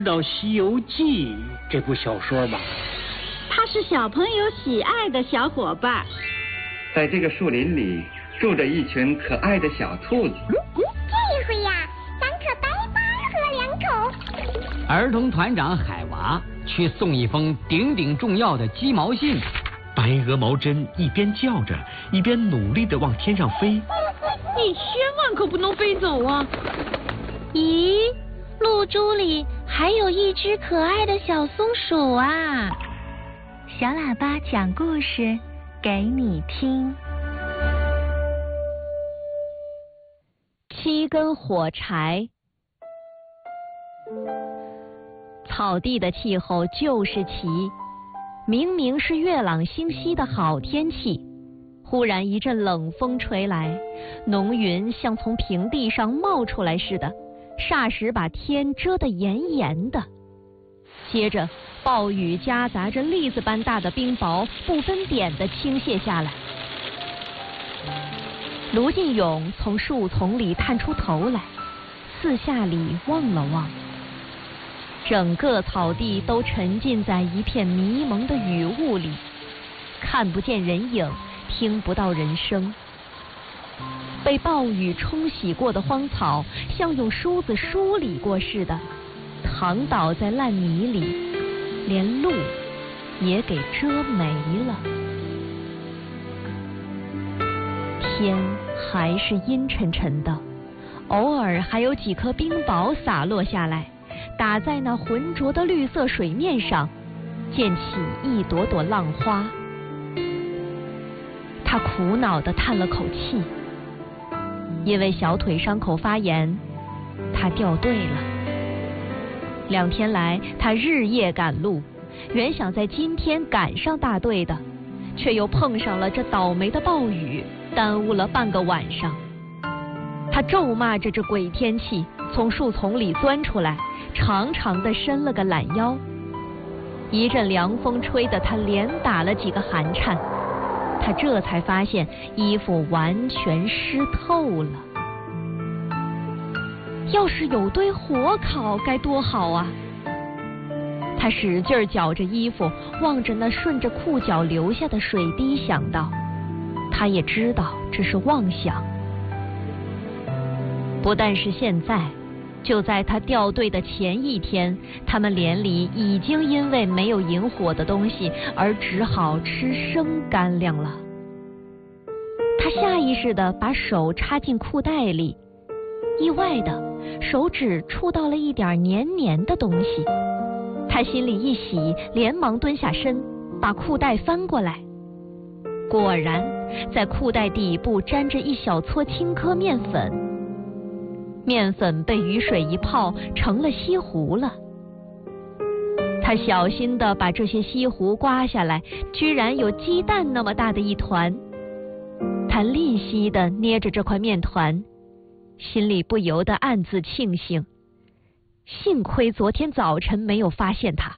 知道《西游记》这部小说吧？ 他是小朋友喜爱的小伙伴。 在这个树林里住着一群可爱的小兔子。 这回呀，3颗白板和2口。 儿童团长海娃去送一封顶顶重要的鸡毛信。 白鹅毛针一边叫着，一边努力地往天上飞。 你千万可不能飞走啊！ 咦，露珠里还有一只可爱的小松鼠啊！小喇叭讲故事给你听。7根火柴。草地的气候就是奇，明明是月朗星稀的好天气，忽然一阵冷风吹来，浓云像从平地上冒出来似的，霎时把天遮得严严的。接着暴雨夹杂着栗子般大的冰雹，不分点地倾泻下来。卢进勇从树丛里探出头来，四下里望了望，整个草地都沉浸在一片迷蒙的雨雾里，看不见人影，听不到人声。被暴雨冲洗过的荒草像用梳子梳理过似的，躺倒在烂泥里，连路也给遮没了。天还是阴沉沉的，偶尔还有几颗冰雹洒落下来，打在那浑浊的绿色水面上，溅起一朵朵浪花。他苦恼地叹了口气，因为小腿伤口发炎，他掉队了。2天来，他日夜赶路，原想在今天赶上大队的，却又碰上了这倒霉的暴雨，耽误了半个晚上。他咒骂着这鬼天气，从树丛里钻出来，长长的伸了个懒腰。一阵凉风吹得他连打了几个寒颤，他这才发现衣服完全湿透了。要是有堆火烤该多好啊！他使劲绞着衣服，望着那顺着裤脚流下的水滴，想到他也知道这是妄想。不但是现在，就在他掉队的前一天，他们连里已经因为没有引火的东西而只好吃生干粮了。他下意识地把手插进裤袋里，意外的手指触到了一点黏黏的东西。他心里一喜，连忙蹲下身，把裤袋翻过来。果然，在裤袋底部沾着一小撮青稞面粉，面粉被雨水一泡，成了稀糊了。他小心地把这些稀糊刮下来，居然有鸡蛋那么大的一团。他吝惜地捏着这块面团，心里不由得暗自庆幸，幸亏昨天早晨没有发现他。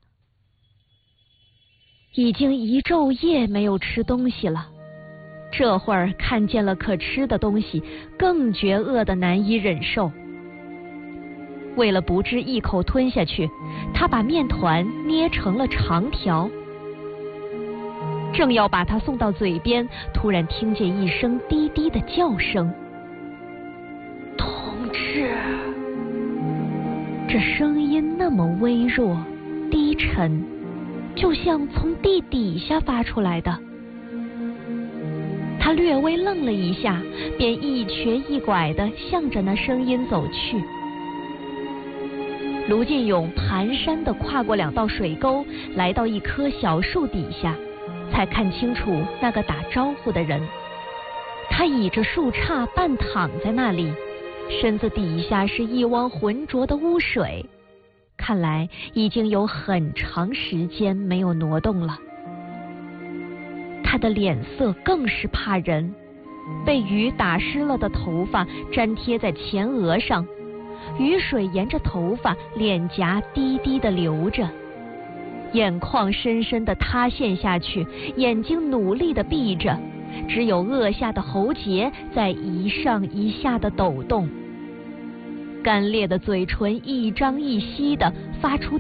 已经1昼夜没有吃东西了，这会儿看见了可吃的东西，更觉饿得难以忍受。为了不致一口吞下去，他把面团捏成了长条。正要把它送到嘴边，突然听见一声低低的叫声。同志！这声音那么微弱、低沉，就像从地底下发出来的。他略微愣了一下，便一瘸一拐地向着那声音走去。卢进勇蹒跚地跨过2道水沟，来到一棵小树底下，才看清楚那个打招呼的人。他倚着树杈半躺在那里，身子底下是一汪浑浊的污水，看来已经有很长时间没有挪动了。他的脸色更是怕人，被雨打湿了的头发粘贴在前额上，雨水沿着头发、脸颊低低地流着，眼眶深深地塌陷下去，眼睛努力地闭着，只有颚下的喉结在一上一下地抖动。干裂的嘴唇一张一吸地发出